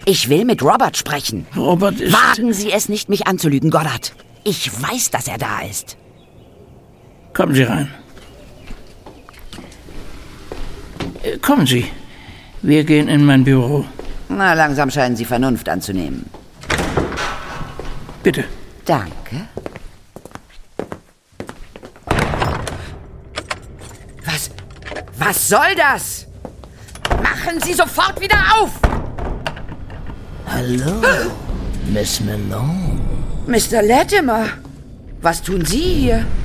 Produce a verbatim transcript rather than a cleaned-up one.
Ich will mit Robert sprechen. Robert ist... Wagen Sie es nicht, mich anzulügen, Goddard. Ich weiß, dass er da ist. Kommen Sie rein. Äh, kommen Sie. Wir gehen in mein Büro. Na, langsam scheinen Sie Vernunft anzunehmen. Bitte. Danke. Was? Was soll das? Machen Sie sofort wieder auf! Hallo, Miss Malone. Mister Latimer, was tun Sie hier?